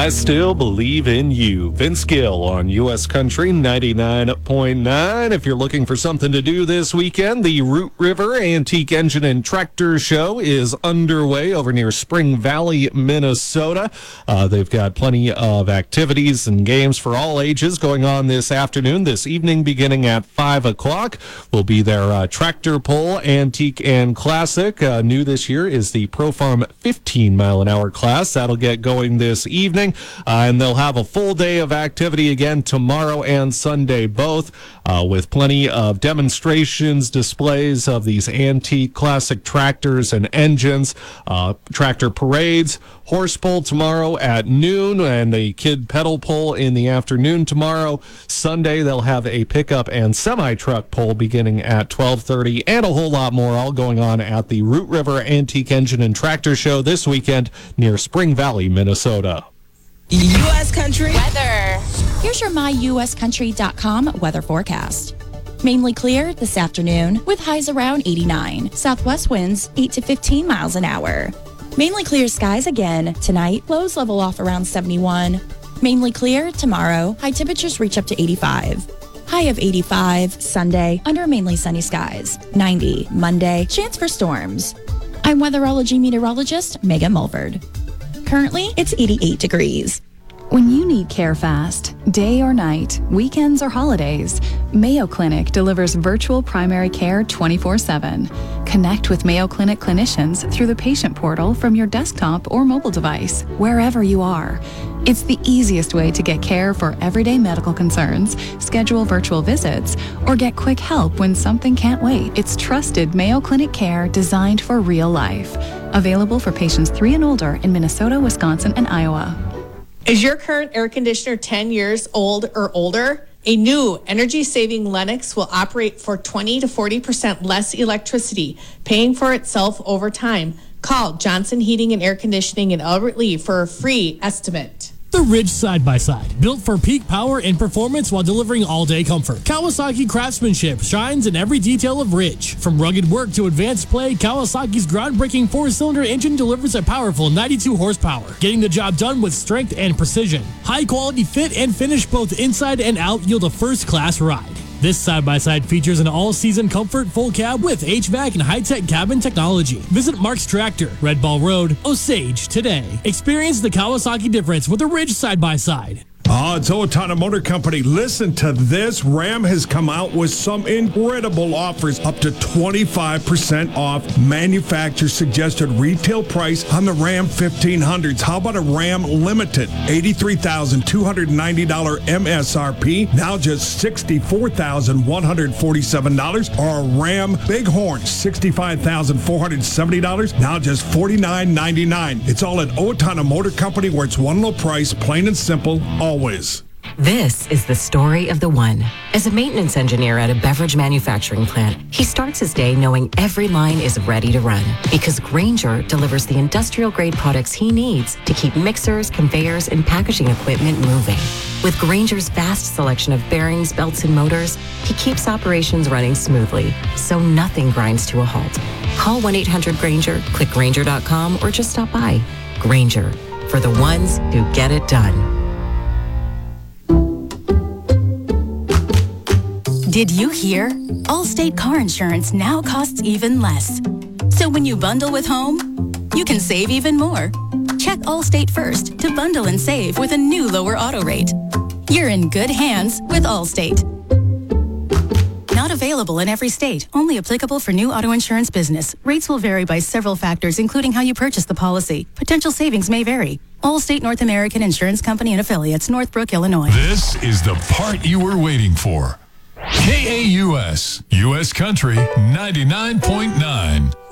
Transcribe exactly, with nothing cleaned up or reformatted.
I still believe in you. Vince Gill on U S Country ninety-nine point nine. If you're looking for something to do this weekend, the Root River Antique Engine and Tractor Show is underway over near Spring Valley, Minnesota. Uh, they've got plenty of activities and games for all ages going on this afternoon. This evening, beginning at five o'clock, will be their uh, tractor pull, antique and classic. Uh, new this year is the Pro Farm fifteen mile an hour class. That'll get going this evening. Uh, and they'll have a full day of activity again tomorrow and Sunday both, uh, with plenty of demonstrations, displays of these antique classic tractors and engines, uh, tractor parades, horse pull tomorrow at noon, and a kid pedal pull in the afternoon tomorrow. Sunday, they'll have a pickup and semi-truck pull beginning at twelve thirty, and a whole lot more all going on at the Root River Antique Engine and Tractor Show this weekend near Spring Valley, Minnesota. U S Country weather. Here's your my U S country dot com weather forecast. Mainly clear this afternoon with highs around eighty-nine. Southwest winds eight to fifteen miles an hour. Mainly clear skies again tonight. Lows level off around seventy-one. Mainly clear tomorrow. High temperatures reach up to eighty-five. High of eighty-five Sunday under mainly sunny skies. ninety Monday. Chance for storms. I'm weatherology meteorologist Megan Mulford. Currently, it's eighty-eight degrees. When you need care fast, day or night, weekends or holidays, Mayo Clinic delivers virtual primary care twenty-four seven. Connect with Mayo Clinic clinicians through the patient portal from your desktop or mobile device, wherever you are. It's the easiest way to get care for everyday medical concerns, schedule virtual visits, or get quick help when something can't wait. It's trusted Mayo Clinic care designed for real life. Available for patients three and older in Minnesota, Wisconsin, and Iowa. Is your current air conditioner ten years old or older? A new energy-saving Lennox will operate for twenty to forty percent less electricity, paying for itself over time. Call Johnson Heating and Air Conditioning in Albert Lea for a free estimate. The Ridge Side-by-Side, built for peak power and performance while delivering all-day comfort. Kawasaki craftsmanship shines in every detail of Ridge. From rugged work to advanced play, Kawasaki's groundbreaking four-cylinder engine delivers a powerful ninety-two horsepower, getting the job done with strength and precision. High-quality fit and finish both inside and out yield a first-class ride. This side-by-side features an all-season comfort full cab with H V A C and high-tech cabin technology. Visit Mark's Tractor, Red Ball Road, Osage today. Experience the Kawasaki difference with the Ridge side-by-side. Oh, it's Owatonna Motor Company. Listen to this. Ram has come out with some incredible offers, up to twenty-five percent off manufacturer suggested retail price on the Ram fifteen hundreds. How about a Ram Limited? eighty-three thousand two hundred ninety dollars M S R P, now just sixty-four thousand one hundred forty-seven dollars. Or a Ram Bighorn, sixty-five thousand four hundred seventy dollars, now just forty-nine ninety-nine. It's all at Owatonna Motor Company, where it's one low price, plain and simple, always. This is the story of the one. As a maintenance engineer at a beverage manufacturing plant, he starts his day knowing every line is ready to run because Grainger delivers the industrial-grade products he needs to keep mixers, conveyors, and packaging equipment moving. With Grainger's vast selection of bearings, belts, and motors, he keeps operations running smoothly, so nothing grinds to a halt. Call one eight hundred Grainger, click Grainger dot com, or just stop by. Grainger, for the ones who get it done. Did you hear? Allstate car insurance now costs even less. So when you bundle with home, you can save even more. Check Allstate first to bundle and save with a new lower auto rate. You're in good hands with Allstate. Not available in every state. Only applicable for new auto insurance business. Rates will vary by several factors, including how you purchase the policy. Potential savings may vary. Allstate North American Insurance Company and Affiliates, Northbrook, Illinois. This is the part you were waiting for. K A U S, U S Country ninety-nine point nine.